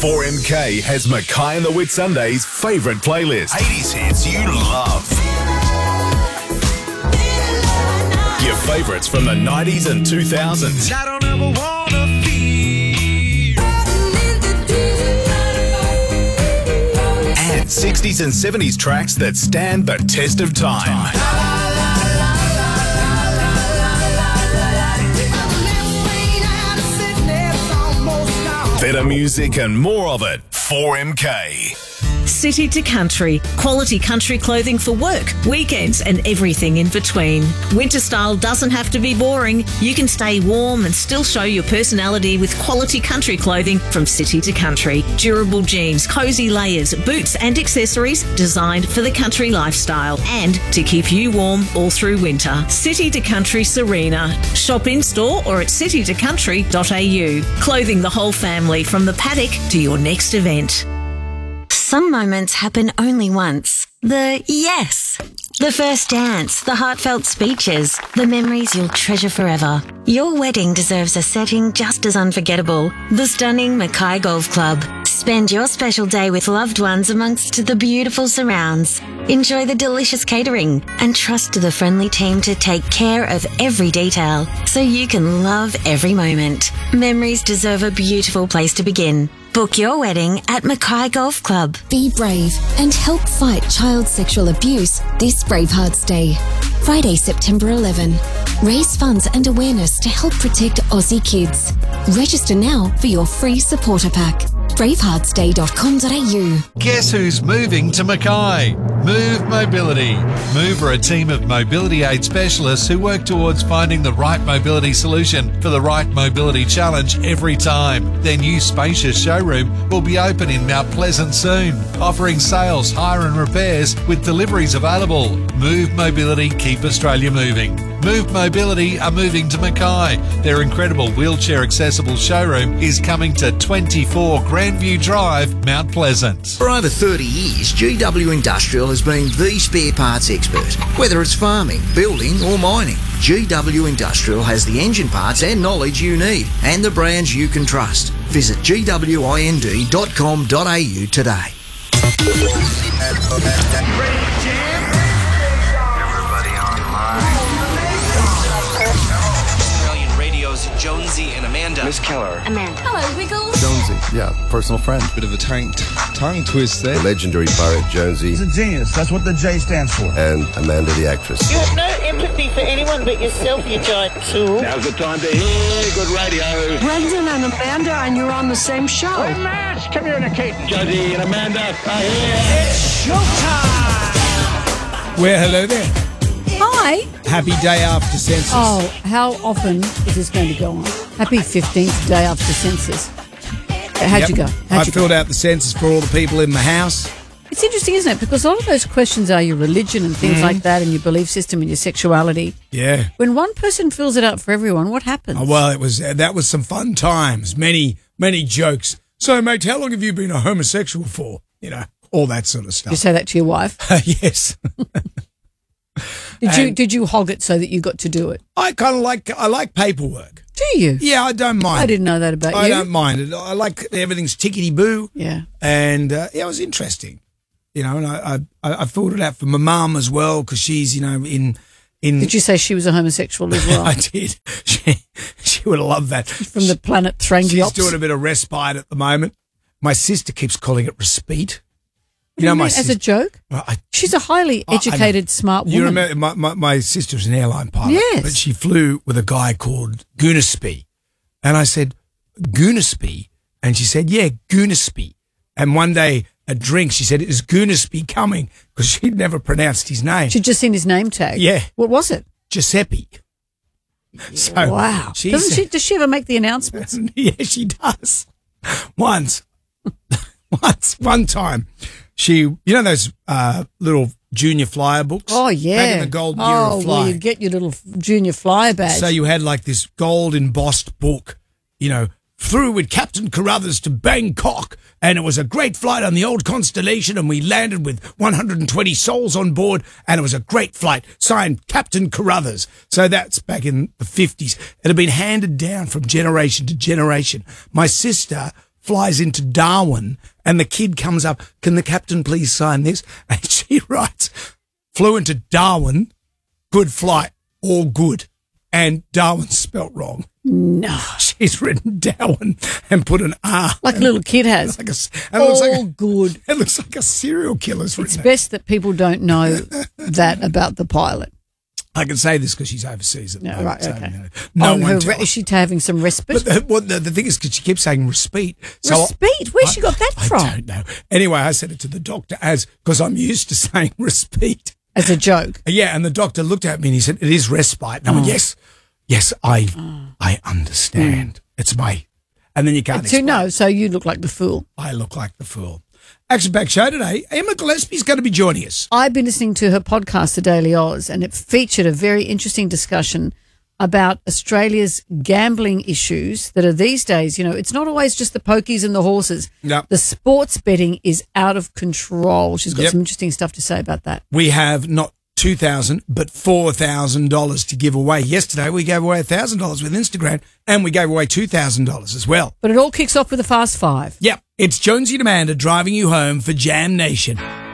4MK has Mackay and the Whitsundays' favourite playlist. 80s hits you love. Your favourites from the 90s and 2000s. I don't ever wanna feel. And 60s and 70s tracks that stand the test of time. Better music and more of it. 4MK. City to Country. Quality country clothing for work, weekends and everything in between. Winter style doesn't have to be boring. You can stay warm and still show your personality with quality country clothing from City to Country. Durable jeans, cosy layers, boots and accessories designed for the country lifestyle and to keep you warm all through winter. City to Country Serena. Shop in store or at citytocountry.au. Clothing the whole family from the paddock to your next event. Some moments happen only once. The yes. The first dance, the heartfelt speeches, the memories you'll treasure forever. Your wedding deserves a setting just as unforgettable. The stunning Mackay Golf Club. Spend your special day with loved ones amongst the beautiful surrounds. Enjoy the delicious catering and trust the friendly team to take care of every detail so you can love every moment. Memories deserve a beautiful place to begin. Book your wedding at Mackay Golf Club. Be brave and help fight child sexual abuse this Bravehearts Day. Friday, September 11. Raise funds and awareness to help protect Aussie kids. Register now for your free supporter pack. braveheartsday.com.au. Guess who's moving to Mackay? Move Mobility. Move are a team of mobility aid specialists who work towards finding the right mobility solution for the right mobility challenge every time. Their new spacious showroom will be open in Mount Pleasant soon, offering sales, hire and repairs with deliveries available. Move Mobility, keep Australia moving. Move Mobility are moving to Mackay. Their incredible wheelchair accessible showroom is coming to 24 Grandview Drive, Mount Pleasant. For over 30 years, GW Industrial has been the spare parts expert. Whether it's farming, building or mining, GW Industrial has the engine parts and knowledge you need and the brands you can trust. Visit gwind.com.au today. Jonesy and Amanda. Miss Keller. Amanda. Hello, Wiggles. Jonesy, yeah, personal friend. Bit of a tongue twist there. The legendary poet Jonesy. He's a genius. That's what the J stands for. And Amanda the actress. You have no empathy for anyone but yourself, you giant tool. Now's the time to hear good radio. Brendan and Amanda, and you're on the same show. We're mass communicating. Jonesy and Amanda are here. It's showtime. Well, hello there. Hi. Happy day after census. Oh, how often is this going to go on? Happy 15th day after census. How'd you go? I filled out the census for all the people in my house. It's interesting, isn't it? Because a lot of those questions are your religion and things like that, and your belief system and your sexuality. Yeah. When one person fills it out for everyone, what happens? Oh, well, that was some fun times. Many jokes. So, mate, how long have you been a homosexual for? You know, all that sort of stuff. You say that to your wife? Yes. Did you hog it so that you got to do it? I like paperwork. Do you? Yeah, I don't mind. I didn't know that about you. I don't mind it. I like everything's tickety-boo. Yeah. And it was interesting. You know, and I filled it out for my mum as well because she's, you know, in. Did you say she was a homosexual as well? I did. She would have loved that. From the planet Thrangiops. She's doing a bit of respite at the moment. My sister keeps calling it respite. You know, as a joke? Well, she's a highly educated, smart woman. You remember, my sister's an airline pilot. Yes. But she flew with a guy called Goonaspy. And I said, Goonaspy? And she said, yeah, Goonaspy. And one day at drinks, she said, is Goonaspy coming? Because she'd never pronounced his name. She'd just seen his name tag. Yeah. What was it? Giuseppe. So wow. Does she ever make the announcements? Yeah, she does. One time. You know those little junior flyer books? Oh, yeah. Back in the gold era of flying. Well, you get your little junior flyer badge. So you had like this gold embossed book, you know, through with Captain Carruthers to Bangkok, and it was a great flight on the old Constellation, and we landed with 120 souls on board, and it was a great flight, signed Captain Carruthers. So that's back in the 50s. It had been handed down from generation to generation. My sister flies into Darwin, and the kid comes up, can the captain please sign this? And she writes, flew into Darwin, good flight, all good. And Darwin's spelt wrong. No. She's written Darwin and put an R. Like a little kid has. All good. It looks like a serial killer's written It's it. best that people don't know that about the pilot. I can say this because she's overseas at the moment. Right, so, okay. you know, no one Is she having some respite? But the thing is, because she keeps saying respite. Respite? Where's she got that from? I don't know. Anyway, I said it to the doctor because I'm used to saying respite. As a joke? Yeah, and the doctor looked at me and he said, it is respite. And I went, yes, I understand. It's my... And then you can't explain. No, so you look like the fool. I look like the fool. Action-packed show today. Emma Gillespie's going to be joining us. I've been listening to her podcast, The Daily Oz, and it featured a very interesting discussion about Australia's gambling issues that are these days, it's not always just the pokies and the horses. No. The sports betting is out of control. She's got Yep. some interesting stuff to say about that. We have not $2,000 but $4,000 to give away. Yesterday we gave away $1,000 with Instagram, and we gave away $2,000 as well. But it all kicks off with a Fast Five. Yep, it's Jonesy and Amanda driving you home for Jam Nation.